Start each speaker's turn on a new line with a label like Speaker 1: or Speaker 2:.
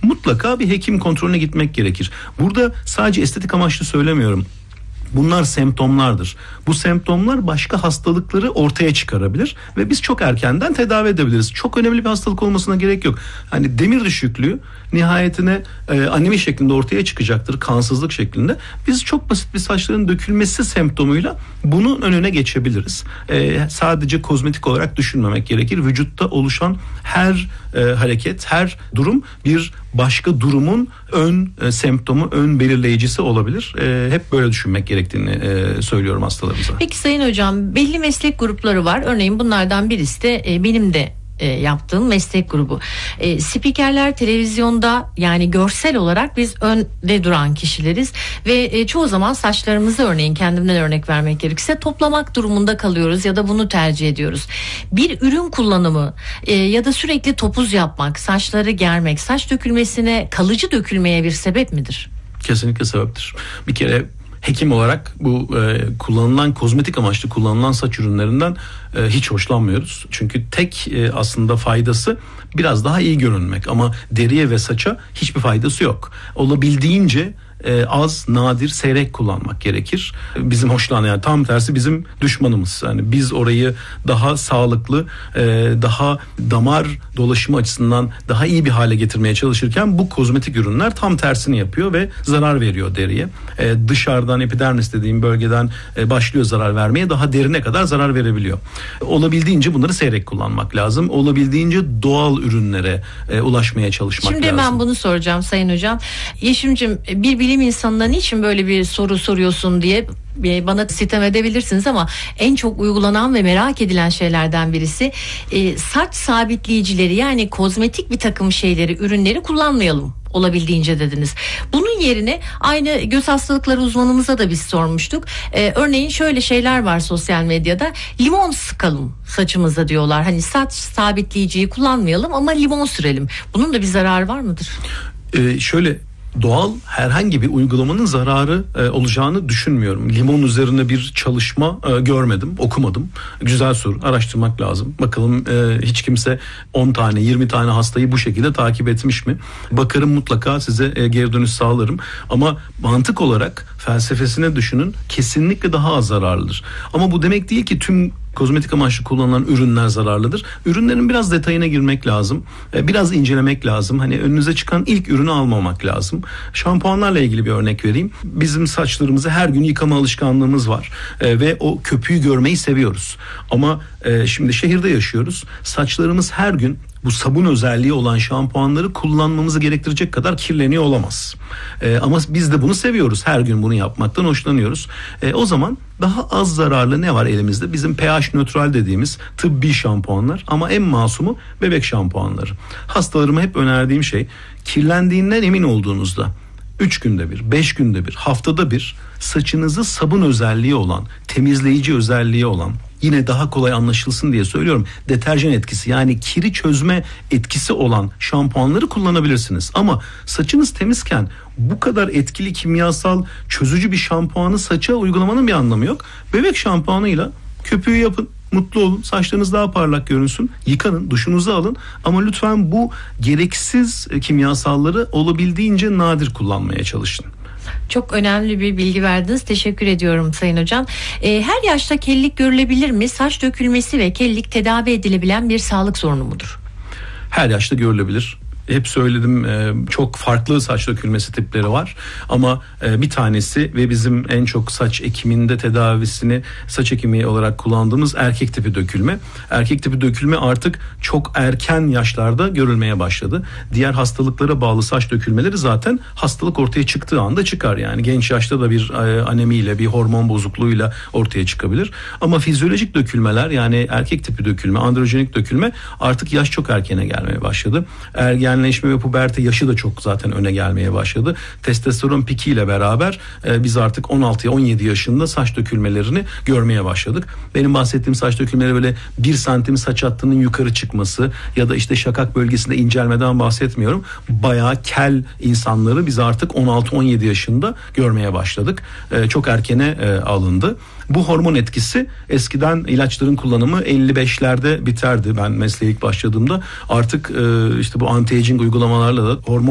Speaker 1: mutlaka bir hekim kontrolüne gitmek gerekir. Burada sadece estetik amaçlı söylemiyorum. Bunlar semptomlardır. Bu semptomlar başka hastalıkları ortaya çıkarabilir ve biz çok erkenden tedavi edebiliriz. Çok önemli bir hastalık olmasına gerek yok. Hani demir düşüklüğü nihayetine anemi şeklinde ortaya çıkacaktır, kansızlık şeklinde. Biz çok basit bir saçların dökülmesi semptomuyla bunun önüne geçebiliriz. Sadece kozmetik olarak düşünmemek gerekir. Vücutta oluşan her hareket, her durum bir başka durumun ön semptomu, ön belirleyicisi olabilir. Hep böyle düşünmek gerektiğini söylüyorum hastalarımıza.
Speaker 2: Peki Sayın Hocam, belli meslek grupları var. Örneğin bunlardan birisi de benim de yaptığım meslek grubu. Spikerler televizyonda, yani görsel olarak biz önde duran kişileriz ve çoğu zaman saçlarımızı, örneğin kendimden örnek vermek gerekirse, toplamak durumunda kalıyoruz ya da bunu tercih ediyoruz. Bir ürün kullanımı ya da sürekli topuz yapmak, saçları germek, saç dökülmesine, kalıcı dökülmeye bir sebep midir?
Speaker 1: Kesinlikle sebeptir. Bir kere hekim olarak bu kullanılan, kozmetik amaçlı kullanılan saç ürünlerinden hiç hoşlanmıyoruz. Çünkü tek aslında faydası biraz daha iyi görünmek, ama deriye ve saça hiçbir faydası yok. Olabildiğince az, nadir, seyrek kullanmak gerekir. Bizim hoşlanan, tam tersi bizim düşmanımız. Yani biz orayı daha sağlıklı, daha damar dolaşımı açısından daha iyi bir hale getirmeye çalışırken bu kozmetik ürünler tam tersini yapıyor ve zarar veriyor deriye. Dışarıdan, epidermis dediğim bölgeden başlıyor zarar vermeye, daha derine kadar zarar verebiliyor. Olabildiğince bunları seyrek kullanmak lazım. Olabildiğince doğal ürünlere ulaşmaya çalışmak lazım.
Speaker 2: Şimdi ben bunu soracağım Sayın Hocam. Yeşim'cim, bir bilim insanına niçin böyle bir soru soruyorsun diye bana sitem edebilirsiniz, ama en çok uygulanan ve merak edilen şeylerden birisi saç sabitleyicileri, yani kozmetik bir takım şeyleri, ürünleri kullanmayalım olabildiğince dediniz. Bunun yerine aynı göz hastalıkları uzmanımıza da biz sormuştuk. Örneğin şöyle şeyler var sosyal medyada: limon sıkalım saçımıza diyorlar. Hani saç sabitleyiciyi kullanmayalım ama limon sürelim. Bunun da bir zararı var mıdır?
Speaker 1: Şöyle, doğal herhangi bir uygulamanın zararı olacağını düşünmüyorum. Limon üzerine bir çalışma görmedim, okumadım. Güzel soru, araştırmak lazım. Bakalım hiç kimse 10 tane, 20 tane hastayı bu şekilde takip etmiş mi? Bakarım, mutlaka size geri dönüş sağlarım. Ama mantık olarak, felsefesine düşünün, kesinlikle daha az zararlıdır. Ama bu demek değil ki tüm kozmetik amaçlı kullanılan ürünler zararlıdır. Ürünlerin biraz detayına girmek lazım. Biraz incelemek lazım. Hani önünüze çıkan ilk ürünü almamak lazım. Şampuanlarla ilgili bir örnek vereyim. Bizim saçlarımızı her gün yıkama alışkanlığımız var. Ve o köpüğü görmeyi seviyoruz. Ama şimdi şehirde yaşıyoruz. Saçlarımız her gün bu sabun özelliği olan şampuanları kullanmamızı gerektirecek kadar kirleniyor olamaz. Ama biz de bunu seviyoruz. Her gün bunu yapmaktan hoşlanıyoruz. O zaman daha az zararlı ne var elimizde? Bizim pH nötral dediğimiz tıbbi şampuanlar, ama en masumu bebek şampuanları. Hastalarıma hep önerdiğim şey, kirlendiğinden emin olduğunuzda 3 günde bir, 5 günde bir, haftada bir saçınızı sabun özelliği olan, temizleyici özelliği olan, yine daha kolay anlaşılsın diye söylüyorum, deterjan etkisi, yani kiri çözme etkisi olan şampuanları kullanabilirsiniz. Ama saçınız temizken bu kadar etkili kimyasal çözücü bir şampuanı saça uygulamanın bir anlamı yok. Bebek şampuanıyla köpüğü yapın, mutlu olun, saçlarınız daha parlak görünsün, yıkanın, duşunuzu alın, ama lütfen bu gereksiz kimyasalları olabildiğince nadir kullanmaya çalışın.
Speaker 2: Çok önemli bir bilgi verdiniz. Teşekkür ediyorum Sayın Hocam. Her yaşta kellik görülebilir mi? Saç dökülmesi ve kellik tedavi edilebilen bir sağlık sorunu mudur?
Speaker 1: Her yaşta görülebilir. Hep söyledim, çok farklı saç dökülmesi tipleri var, ama bir tanesi ve bizim en çok saç ekiminde tedavisini saç ekimi olarak kullandığımız erkek tipi dökülme. Erkek tipi dökülme artık çok erken yaşlarda görülmeye başladı. Diğer hastalıklara bağlı saç dökülmeleri zaten hastalık ortaya çıktığı anda çıkar. Yani genç yaşta da bir anemiyle, bir hormon bozukluğuyla ortaya çıkabilir. Ama fizyolojik dökülmeler, yani erkek tipi dökülme, androjenik dökülme artık yaş çok erkene gelmeye başladı. Ergenleşme ve puberte yaşı da çok zaten öne gelmeye başladı. Testosteron pikiyle beraber biz artık 16-17 yaşında saç dökülmelerini görmeye başladık. Benim bahsettiğim saç dökülmeleri böyle 1 santim saç hattının yukarı çıkması ya da işte şakak bölgesinde incelmeden bahsetmiyorum. Bayağı kel insanları biz artık 16-17 yaşında görmeye başladık. Çok erkene alındı. Bu hormon etkisi, eskiden ilaçların kullanımı 55'lerde biterdi. Ben mesleğe ilk başladığımda artık işte bu anti-aging uygulamalarla da hormon